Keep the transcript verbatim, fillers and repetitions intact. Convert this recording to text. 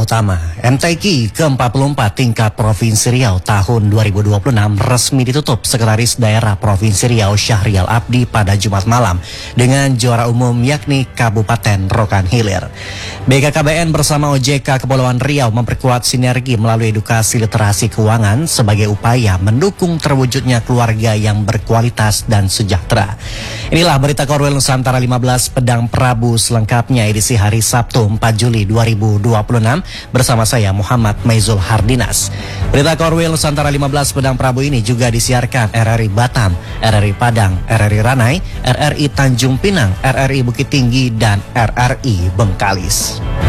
utama. M T Q ke empat puluh empat tingkat Provinsi Riau tahun dua ribu dua puluh enam resmi ditutup Sekretaris Daerah Provinsi Riau Syahrial Abdi pada Jumat malam dengan juara umum yakni Kabupaten Rokan Hilir. B K K B N bersama O J K Kepulauan Riau memperkuat sinergi melalui edukasi literasi keuangan sebagai upaya mendukung terwujudnya keluarga yang berkualitas dan sejahtera. Inilah berita Korwil Nusantara lima belas Pedang Prabu selengkapnya edisi hari Sabtu empat Juli dua ribu dua puluh enam bersama saya Muhammad Maizul Hardinas. Berita Korwil Nusantara lima belas Pedang Prabu ini juga disiarkan R R I Batam, R R I Padang, R R I Ranai, R R I Tanjung Pinang, R R I Bukit Tinggi, dan R R I Bengkalis.